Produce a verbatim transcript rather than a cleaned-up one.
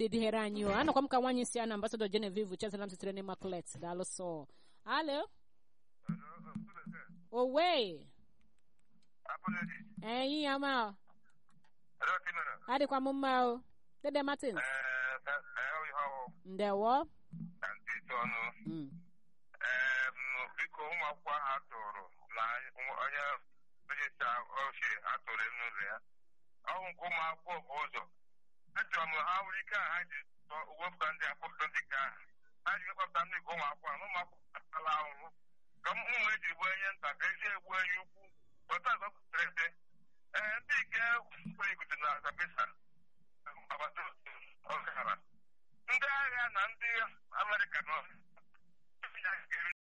dedeghere anyị o. Anọkwa m ka nwaanyị si ana Ambassador Genevieve Chesalam sitere n'Immaculate. Daalụ sọ. Alo. Owe. Eh, yi ya ma. Adịkwa m mma o. Dede Martins. Ndewo. Mm. Biko ụmụ akwụkwọ ha tụrụ na onye minista ochie atụrụ n'ụlọ ya. Ọ bụ nke ụmụ akwụkwọ bụ ụzọ. Echọrọ m ha nwere ike ha ji wepụta ndị akwụkwọ ndị ka ha ji wepụta ndị nke ụmụ akwụkwọ na ụmụ akwụkwọ atala ahụhụ. Ka ụmụ eji gbuo onye nta ka ezi egbu onye ukwu. Otu azọ pụtara ebe. Ee, ndị nke kwere ikutu na Zabisa agbata ọkara. Ndị agha na ndị Amerịka nọ